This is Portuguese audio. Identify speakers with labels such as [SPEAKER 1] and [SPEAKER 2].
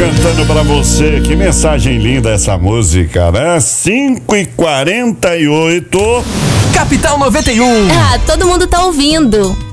[SPEAKER 1] cantando pra você. Que mensagem linda essa música, né? 5h48.
[SPEAKER 2] Capital 91.
[SPEAKER 3] Ah, todo mundo tá ouvindo.